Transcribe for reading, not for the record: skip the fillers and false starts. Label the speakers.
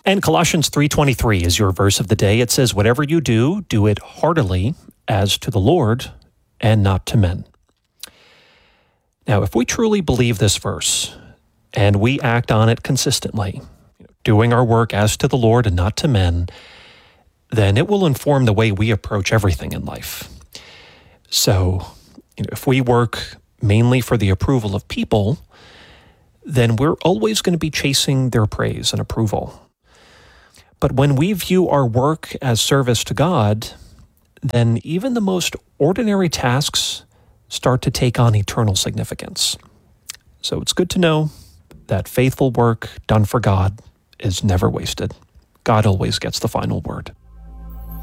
Speaker 1: And Colossians 3:23 is your verse of the day. It says, "Whatever you do, do it heartily as to the Lord and not to men." Now, if we truly believe this verse and we act on it consistently, doing our work as to the Lord and not to men, then it will inform the way we approach everything in life. So, if we work mainly for the approval of people, then we're always going to be chasing their praise and approval. But when we view our work as service to God, then even the most ordinary tasks start to take on eternal significance. So it's good to know that faithful work done for God is never wasted. God always gets the final word.